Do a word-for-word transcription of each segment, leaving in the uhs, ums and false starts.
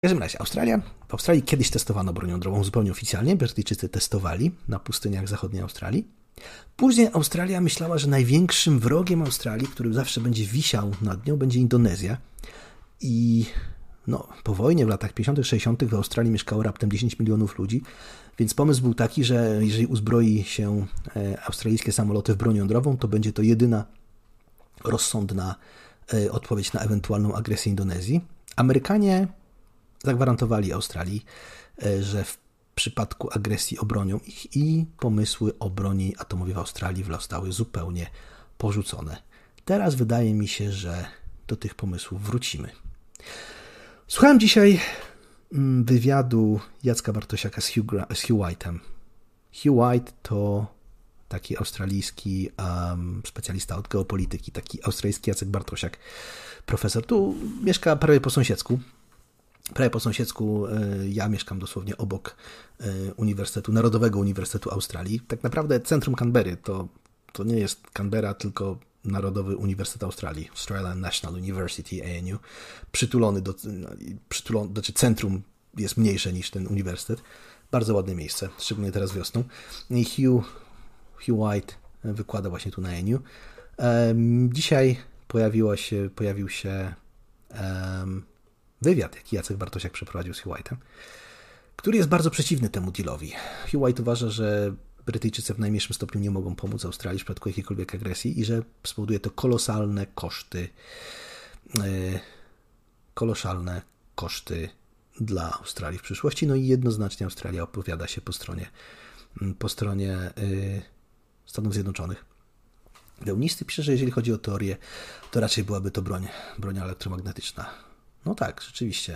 W każdym razie, Australia, w Australii kiedyś testowano bronią jądrową zupełnie oficjalnie. Brytyjczycy testowali na pustyniach zachodniej Australii. Później Australia myślała, że największym wrogiem Australii, który zawsze będzie wisiał nad nią, będzie Indonezja. I no, po wojnie w latach pięćdziesiątych, sześćdziesiątych w Australii mieszkało raptem dziesięć milionów ludzi, więc pomysł był taki, że jeżeli uzbroi się australijskie samoloty w broń jądrową, to będzie to jedyna rozsądna odpowiedź na ewentualną agresję Indonezji. Amerykanie zagwarantowali Australii, że w przypadku agresji obronią ich i pomysły o broni atomowej w Australii zostały zupełnie porzucone. Teraz wydaje mi się, że do tych pomysłów wrócimy. Słuchałem dzisiaj wywiadu Jacka Bartosiaka z Hugh, Gra- z Hugh White'em. Hugh White to taki australijski um, specjalista od geopolityki, taki australijski Jacek Bartosiak, profesor. Tu mieszka prawie po sąsiedzku. Prawie po sąsiedzku ja mieszkam dosłownie obok Uniwersytetu, Narodowego Uniwersytetu Australii. Tak naprawdę centrum Canberry to, to nie jest Canberra, tylko Narodowy Uniwersytet Australii, Australian National University, A N U, przytulony do, przytulony, znaczy centrum jest mniejsze niż ten uniwersytet. Bardzo ładne miejsce, szczególnie teraz wiosną. I Hugh, Hugh White wykłada właśnie tu na A N U. Dzisiaj pojawiło się, pojawił się um, wywiad, jaki Jacek Bartosiak przeprowadził z Hugh White'em, który jest bardzo przeciwny temu dealowi. Hugh White uważa, że Brytyjczycy w najmniejszym stopniu nie mogą pomóc Australii w przypadku jakiejkolwiek agresji i że spowoduje to kolosalne koszty yy, kolosalne koszty dla Australii w przyszłości. No i jednoznacznie Australia opowiada się po stronie po stronie yy, Stanów Zjednoczonych. Wełnisty pisze, że jeżeli chodzi o teorię, to raczej byłaby to broń, broń elektromagnetyczna. No tak, rzeczywiście.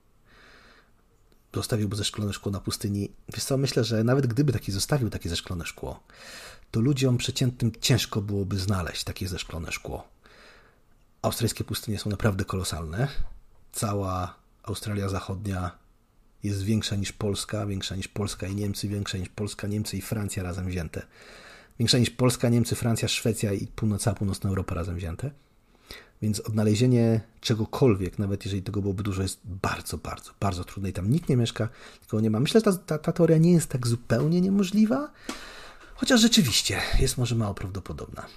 Zostawiłby zeszklone szkło na pustyni. Wiesz co, myślę, że nawet gdyby taki zostawił takie zeszklone szkło, to ludziom przeciętnym ciężko byłoby znaleźć takie zeszklone szkło. Australijskie pustynie są naprawdę kolosalne. Cała Australia Zachodnia jest większa niż Polska, większa niż Polska i Niemcy, większa niż Polska, Niemcy i Francja razem wzięte. Większa niż Polska, Niemcy, Francja, Szwecja i północna, północna Europa razem wzięte. Więc odnalezienie czegokolwiek, nawet jeżeli tego byłoby dużo, jest bardzo, bardzo, bardzo trudne i tam nikt nie mieszka, nikogo nie ma. Myślę, że ta, ta, ta teoria nie jest tak zupełnie niemożliwa, chociaż rzeczywiście jest może mało prawdopodobna.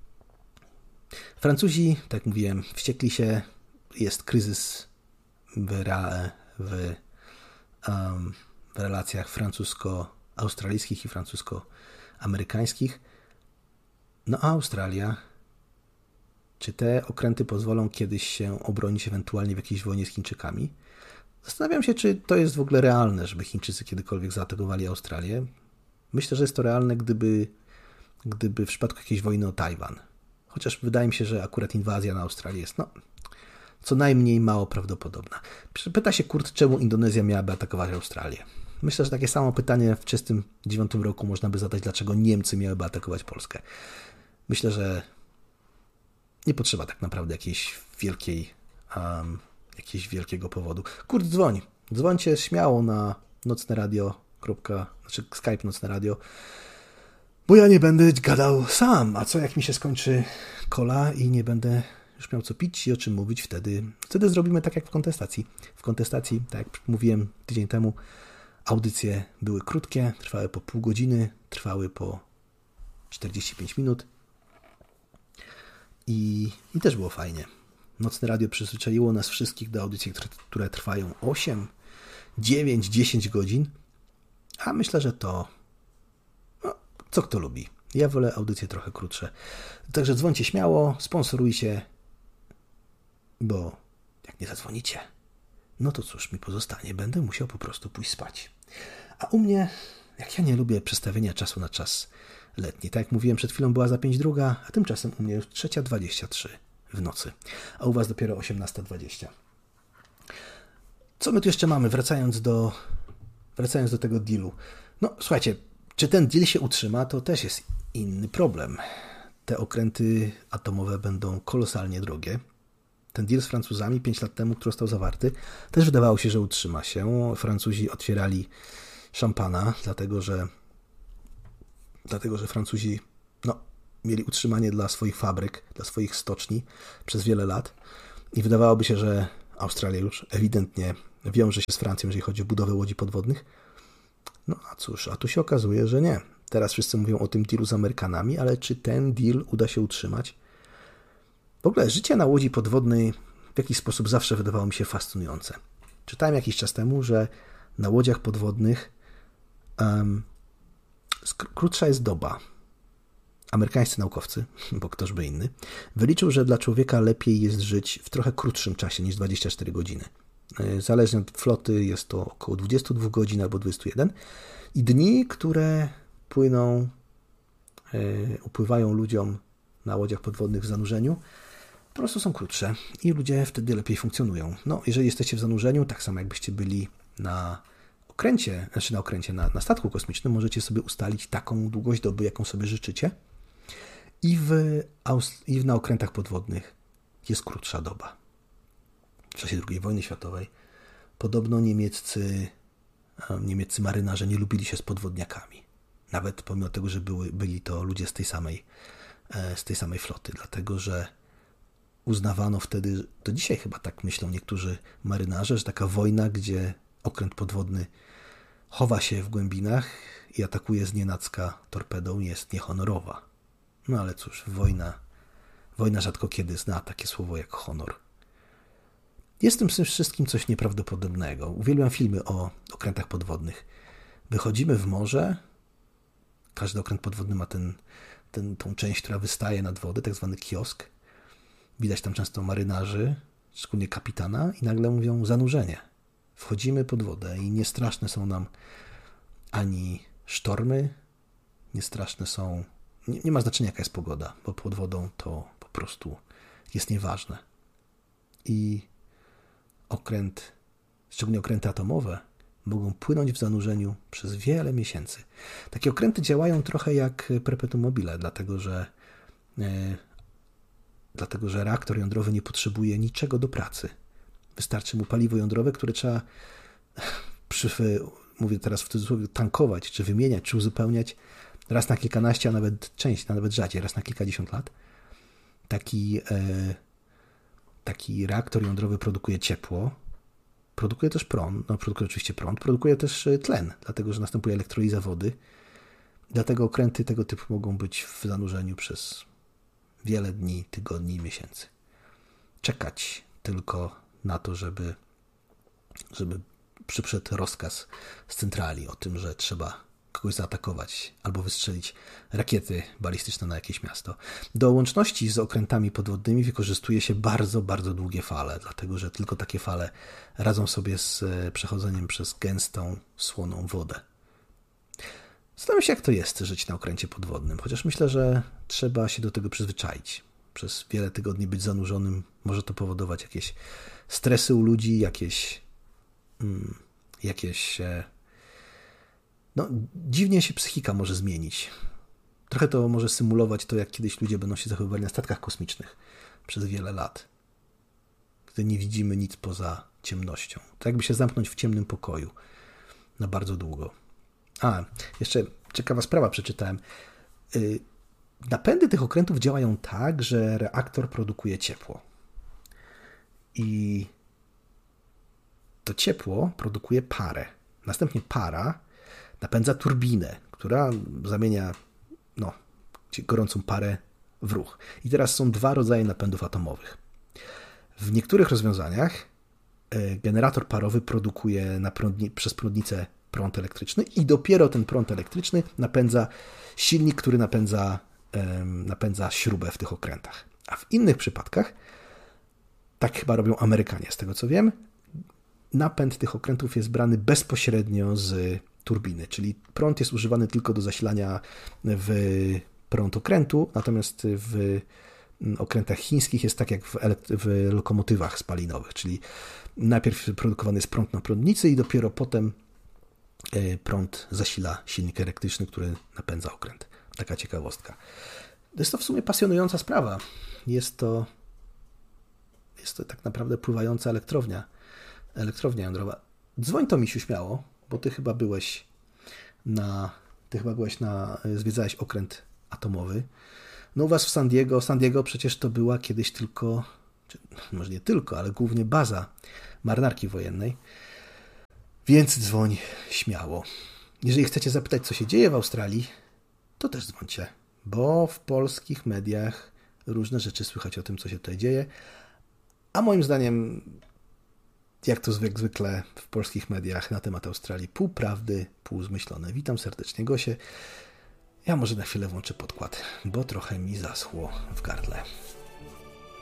Francuzi, tak jak mówiłem, wściekli się, jest kryzys w, re, w, um, w relacjach francusko-australijskich i francusko-amerykańskich. No a Australia... Czy te okręty pozwolą kiedyś się obronić ewentualnie w jakiejś wojnie z Chińczykami? Zastanawiam się, czy to jest w ogóle realne, żeby Chińczycy kiedykolwiek zaatakowali Australię. Myślę, że jest to realne, gdyby, gdyby w przypadku jakiejś wojny o Tajwan. Chociaż wydaje mi się, że akurat inwazja na Australię jest no, co najmniej mało prawdopodobna. Pyta się Kurt, czemu Indonezja miałaby atakować Australię? Myślę, że takie samo pytanie w tysiąc dziewięćset trzydziestym dziewiątym roku można by zadać, dlaczego Niemcy miałyby atakować Polskę. Myślę, że nie potrzeba tak naprawdę jakiejś wielkiej, um, jakiegoś wielkiego powodu. Kurt, dzwoń. Dzwońcie śmiało na nocne radio, znaczy Skype Nocne Radio, bo ja nie będę gadał sam. A co jak mi się skończy kola i nie będę już miał co pić i o czym mówić, wtedy, wtedy zrobimy tak jak w kontestacji. W kontestacji, tak jak mówiłem tydzień temu, audycje były krótkie, trwały po pół godziny, trwały po czterdzieści pięć minut. I, I też było fajnie. Nocne Radio przyzwyczaiło nas wszystkich do audycji, które, które trwają osiem, dziewięć, dziesięć godzin. A myślę, że to no, co kto lubi. Ja wolę audycje trochę krótsze. Także dzwońcie śmiało, sponsorujcie, bo jak nie zadzwonicie, no to cóż mi pozostanie. Będę musiał po prostu pójść spać. A u mnie, jak ja nie lubię przestawienia czasu na czas letni. Tak jak mówiłem przed chwilą, była za pięć druga, a tymczasem u mnie już trzecia dwadzieścia trzy w nocy, a u was dopiero osiemnasta dwadzieścia. Co my tu jeszcze mamy, wracając do, wracając do tego dealu? No słuchajcie, czy ten deal się utrzyma, to też jest inny problem. Te okręty atomowe będą kolosalnie drogie. Ten deal z Francuzami pięć lat temu, który został zawarty, też wydawało się, że utrzyma się. Francuzi otwierali szampana, dlatego że Dlatego, że Francuzi no, mieli utrzymanie dla swoich fabryk, dla swoich stoczni przez wiele lat i wydawałoby się, że Australia już ewidentnie wiąże się z Francją, jeżeli chodzi o budowę łodzi podwodnych. No a cóż, a tu się okazuje, że nie. Teraz wszyscy mówią o tym dealu z Amerykanami, ale czy ten deal uda się utrzymać? W ogóle życie na łodzi podwodnej w jakiś sposób zawsze wydawało mi się fascynujące. Czytałem jakiś czas temu, że na łodziach podwodnych um, krótsza jest doba. Amerykańscy naukowcy, bo ktoś by inny, wyliczył, że dla człowieka lepiej jest żyć w trochę krótszym czasie niż dwadzieścia cztery godziny. Zależnie od floty jest to około dwadzieścia dwie godziny albo dwadzieścia jeden. I dni, które płyną, yy, upływają ludziom na łodziach podwodnych w zanurzeniu, po prostu są krótsze i ludzie wtedy lepiej funkcjonują. No, jeżeli jesteście w zanurzeniu, tak samo jakbyście byli na okręcie, znaczy na okręcie, na, na statku kosmicznym, możecie sobie ustalić taką długość doby, jaką sobie życzycie. I, w, I w, na okrętach podwodnych jest krótsza doba. W czasie drugiej wojny światowej podobno niemieccy, niemieccy marynarze nie lubili się z podwodniakami. Nawet pomimo tego, że były, byli to ludzie z tej samej, z tej samej floty. Dlatego, że uznawano wtedy, to dzisiaj chyba tak myślą niektórzy marynarze, że taka wojna, gdzie okręt podwodny chowa się w głębinach i atakuje znienacka torpedą, jest niehonorowa. No ale cóż, wojna, wojna rzadko kiedy zna takie słowo jak honor. Jest w tym wszystkim coś nieprawdopodobnego. Uwielbiam filmy o okrętach podwodnych. Wychodzimy w morze, każdy okręt podwodny ma ten, ten, tą część, która wystaje nad wodę, tak zwany kiosk. Widać tam często marynarzy, szczególnie kapitana, i nagle mówią zanurzenie. Wchodzimy pod wodę i nie straszne są nam ani sztormy, nie straszne są... Nie, nie ma znaczenia, jaka jest pogoda, bo pod wodą to po prostu jest nieważne. I okręt, szczególnie okręty atomowe, mogą płynąć w zanurzeniu przez wiele miesięcy. Takie okręty działają trochę jak perpetuum mobile, dlatego że, e, dlatego że reaktor jądrowy nie potrzebuje niczego do pracy. Wystarczy mu paliwo jądrowe, które trzeba, przy, mówię teraz w cudzysłowie, tankować, czy wymieniać, czy uzupełniać raz na kilkanaście, a nawet część, a nawet rzadziej, raz na kilkadziesiąt lat. Taki, e, taki reaktor jądrowy produkuje ciepło, produkuje też prąd, no produkuje oczywiście prąd, produkuje też tlen, dlatego że następuje elektroliza wody. Dlatego okręty tego typu mogą być w zanurzeniu przez wiele dni, tygodni i miesięcy. Czekać tylko na to, żeby, żeby przyszedł rozkaz z centrali o tym, że trzeba kogoś zaatakować albo wystrzelić rakiety balistyczne na jakieś miasto. Do łączności z okrętami podwodnymi wykorzystuje się bardzo, bardzo długie fale, dlatego że tylko takie fale radzą sobie z przechodzeniem przez gęstą, słoną wodę. Zastanawiam się, jak to jest żyć na okręcie podwodnym, chociaż myślę, że trzeba się do tego przyzwyczaić. Przez wiele tygodni być zanurzonym może to powodować jakieś stresy u ludzi, jakieś mm, jakieś no, dziwnie się psychika może zmienić. Trochę to może symulować to, jak kiedyś ludzie będą się zachowywali na statkach kosmicznych przez wiele lat, gdy nie widzimy nic poza ciemnością. To jakby się zamknąć w ciemnym pokoju na bardzo długo. A, jeszcze ciekawa sprawa przeczytałem. Napędy tych okrętów działają tak, że reaktor produkuje ciepło. I to ciepło produkuje parę. Następnie para napędza turbinę, która zamienia no, gorącą parę w ruch. I teraz są dwa rodzaje napędów atomowych. W niektórych rozwiązaniach generator parowy produkuje na prądni- przez prądnicę prąd elektryczny i dopiero ten prąd elektryczny napędza silnik, który napędza, um, napędza śrubę w tych okrętach. A w innych przypadkach, tak chyba robią Amerykanie, z tego co wiem, napęd tych okrętów jest brany bezpośrednio z turbiny, czyli prąd jest używany tylko do zasilania w prąd okrętu, natomiast w okrętach chińskich jest tak jak w, elekt- w lokomotywach spalinowych, czyli najpierw produkowany jest prąd na prądnicy i dopiero potem prąd zasila silnik elektryczny, który napędza okręt. Taka ciekawostka. Jest to w sumie pasjonująca sprawa. Jest to, jest to tak naprawdę pływająca elektrownia, elektrownia jądrowa. Dzwoń to, misiu, śmiało, bo ty chyba byłeś na, ty chyba byłeś na, zwiedzałeś okręt atomowy. No u was w San Diego, San Diego przecież to była kiedyś tylko, czy, może nie tylko, ale głównie baza marynarki wojennej. Więc dzwoń śmiało. Jeżeli chcecie zapytać, co się dzieje w Australii, to też dzwońcie, bo w polskich mediach różne rzeczy słychać o tym, co się tutaj dzieje, a moim zdaniem, jak to jak zwykle w polskich mediach na temat Australii, pół prawdy, pół zmyślone. Witam serdecznie, Gosię. Ja może na chwilę włączę podkład, bo trochę mi zaschło w gardle.